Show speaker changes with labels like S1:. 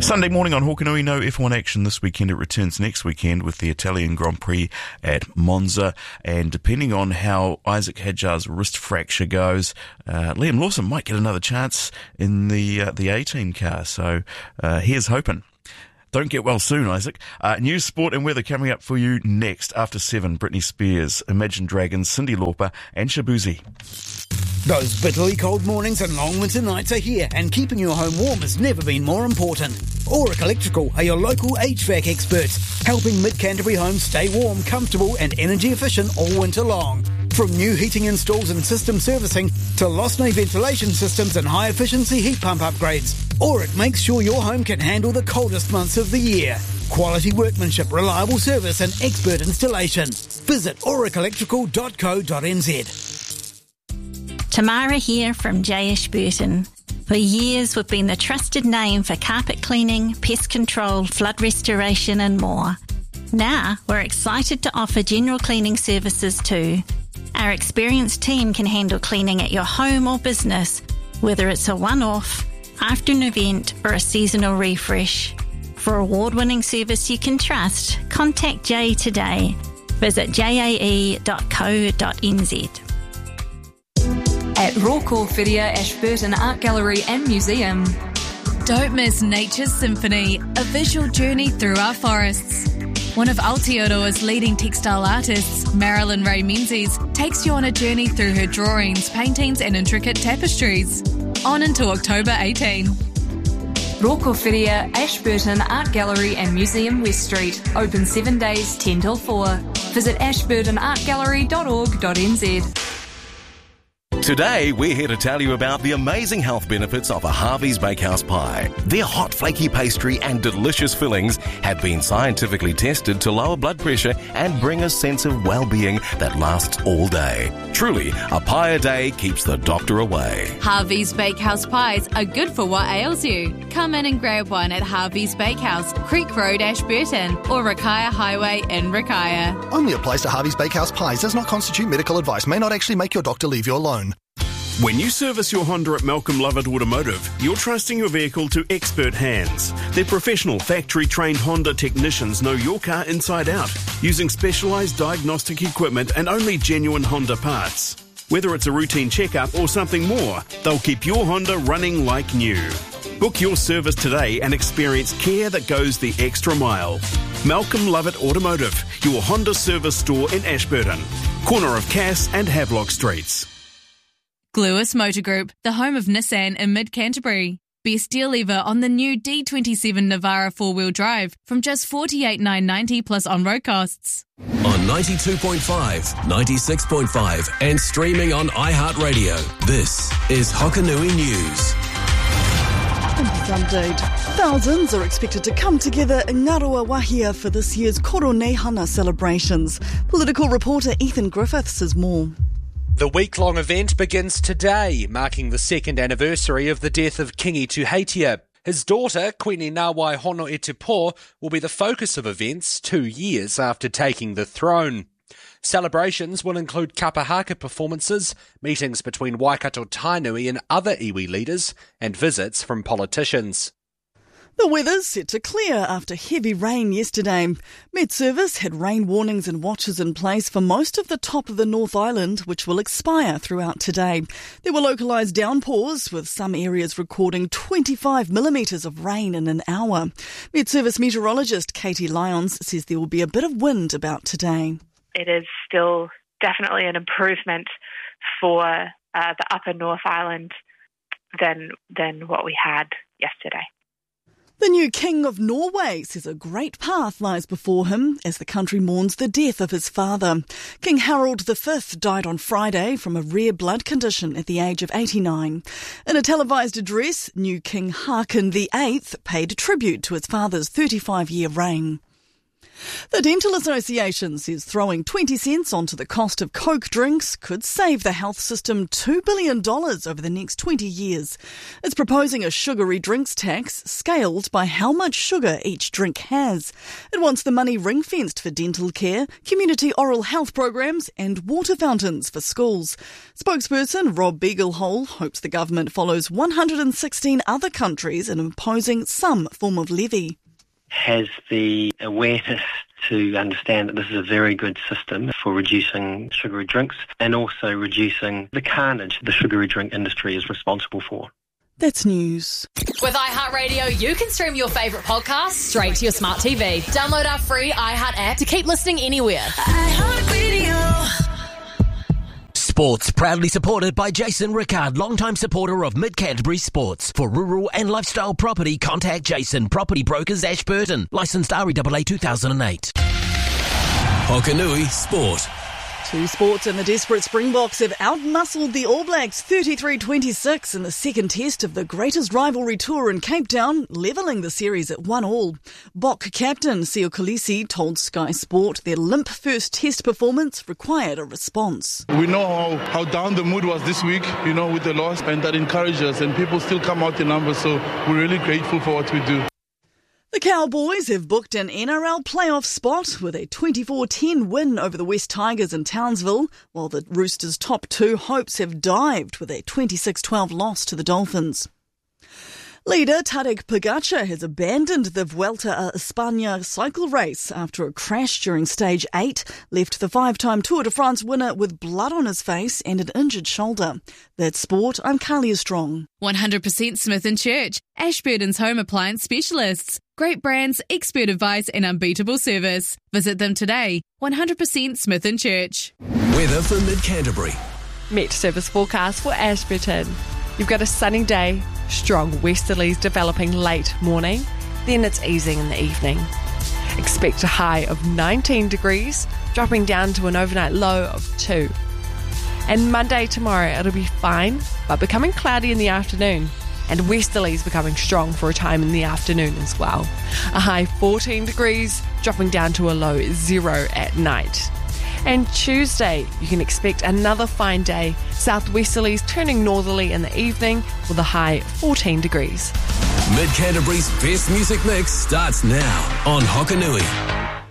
S1: Sunday morning on Hokanui, no F1 action this weekend. It returns next weekend with the Italian Grand Prix at Monza. And depending on how Isaac Hadjar's wrist fracture goes, Liam Lawson might get another chance in the A-Team car. So here's hoping. Don't get well soon, Isaac. News, sport and weather coming up for you next. After 7, Britney Spears, Imagine Dragons, Cyndi Lauper and Shabuzi.
S2: Those bitterly cold mornings and long winter nights are here, and keeping your home warm has never been more important. Auric Electrical are your local HVAC experts, helping Mid-Canterbury homes stay warm, comfortable and energy efficient all winter long. From new heating installs and system servicing to Losnay ventilation systems and high-efficiency heat pump upgrades, Auric makes sure your home can handle the coldest months of the year. Quality workmanship, reliable service and expert installation. Visit auricelectrical.co.nz.
S3: Tamara here from J. Ashburton. For years we've been the trusted name for carpet cleaning, pest control, flood restoration and more. Now we're excited to offer general cleaning services too. Our experienced team can handle cleaning at your home or business, whether it's a one-off, after an event or a seasonal refresh. For award-winning service you can trust, contact Jay today. Visit jae.co.nz.
S4: At Roko Whiria Ashburton Art Gallery and Museum.
S5: Don't miss Nature's Symphony, a visual journey through our forests. One of Aotearoa's leading textile artists, Marilyn Ray Menzies, takes you on a journey through her drawings, paintings and intricate tapestries. On until October 18.
S4: Roko Whiria Ashburton Art Gallery and Museum West Street. Open 7 days, 10 till 4. Visit ashburtonartgallery.org.nz.
S6: Today, we're here to tell you about the amazing health benefits of a Harvey's Bakehouse pie. Their hot, flaky pastry and delicious fillings have been scientifically tested to lower blood pressure and bring a sense of well-being that lasts all day. Truly, a pie a day keeps the doctor away.
S5: Harvey's Bakehouse pies are good for what ails you. Come in and grab one at Harvey's Bakehouse, Creek Road, Ashburton, or Rakaia Highway in Rakaia.
S7: Only applies to Harvey's Bakehouse pies. Does not constitute medical advice. May not actually make your doctor leave you alone.
S8: When you service your Honda at Malcolm Lovett Automotive, you're trusting your vehicle to expert hands. Their professional, factory-trained Honda technicians know your car inside out, using specialised diagnostic equipment and only genuine Honda parts. Whether it's a routine checkup or something more, they'll keep your Honda running like new. Book your service today and experience care that goes the extra mile. Malcolm Lovett Automotive, your Honda service store in Ashburton, corner of Cass and Havelock Streets.
S5: Gluis Motor Group, the home of Nissan in Mid-Canterbury. Best deal ever on the new D27 Navara 4-wheel drive from just $48,990 plus on-road costs.
S9: On 92.5, 96.5 and streaming on iHeartRadio, this is Hokanui News.
S10: Update. Thousands are expected to come together in Ngaroa Wahia for this year's Koronehana celebrations. Political reporter Ethan Griffiths says more.
S11: The week-long event begins today, marking the second anniversary of the death of Kingi Tuheitia. His daughter, Queen Nawai Honoetupo, will be the focus of events 2 years after taking the throne. Celebrations will include kapahaka performances, meetings between Waikato Tainui and other iwi leaders, and visits from politicians.
S10: The weather's set to clear after heavy rain yesterday. Met Service had rain warnings and watches in place for most of the top of the North Island, which will expire throughout today. There were localised downpours, with some areas recording 25 millimetres of rain in an hour. Met Service meteorologist Katie Lyons says there will be a bit of wind about today.
S12: It is still definitely an improvement for the upper North Island than what we had yesterday.
S10: The new King of Norway says a great path lies before him as the country mourns the death of his father. King Harald V died on Friday from a rare blood condition at the age of 89. In a televised address, new King Haakon VIII paid tribute to his father's 35-year reign. The Dental Association says throwing 20 cents onto the cost of Coke drinks could save the health system $2 billion over the next 20 years. It's proposing a sugary drinks tax scaled by how much sugar each drink has. It wants the money ring-fenced for dental care, community oral health programs and water fountains for schools. Spokesperson Rob Beaglehole hopes the government follows 116 other countries in imposing some form of levy.
S13: Has the awareness to understand that this is a very good system for reducing sugary drinks and also reducing the carnage the sugary drink industry is responsible for.
S10: That's news.
S14: With iHeartRadio, you can stream your favourite podcasts straight to your smart TV. Download our free iHeart app to keep listening anywhere.
S15: iHeartRadio. Sports, proudly supported by Jason Rickard, longtime supporter of Mid-Canterbury Sports. For rural and lifestyle property, contact Jason, Property Brokers, Ashburton. Licensed REAA 2008.
S9: Hokanui Sport.
S10: Two sports and the desperate Springboks have outmuscled the All Blacks 33-26 in the second test of the greatest rivalry tour in Cape Town, levelling the series at 1-1. Bok captain Sio Kolisi told Sky Sport their limp first test performance required a response.
S16: We know how down the mood was this week, with the loss, and that encouraged us, and people still come out in numbers, so we're really grateful for what we do.
S10: The Cowboys have booked an NRL playoff spot with a 24-10 win over the West Tigers in Townsville, while the Roosters' top two hopes have dived with a 26-12 loss to the Dolphins. Leader Tadej Pogacar has abandoned the Vuelta a España cycle race after a crash during Stage 8 left the five-time Tour de France winner with blood on his face and an injured shoulder. That's sport. I'm Carlia Strong.
S5: 100% Smith & Church, Ashburton's home appliance specialists. Great brands, expert advice and unbeatable service. Visit them today. 100% Smith & Church.
S9: Weather for Mid-Canterbury.
S17: Met service forecast for Ashburton. You've got a sunny day, strong westerlies developing late morning, then it's easing in the evening. Expect a high of 19 degrees, dropping down to an overnight low of 2. And Monday tomorrow it'll be fine, but becoming cloudy in the afternoon, and westerlies becoming strong for a time in the afternoon as well. A high 14 degrees, dropping down to a low 0 at night. And Tuesday, you can expect another fine day, southwesterlies turning northerly in the evening with a high 14 degrees.
S9: Mid-Canterbury's best music mix starts now on Hokanui.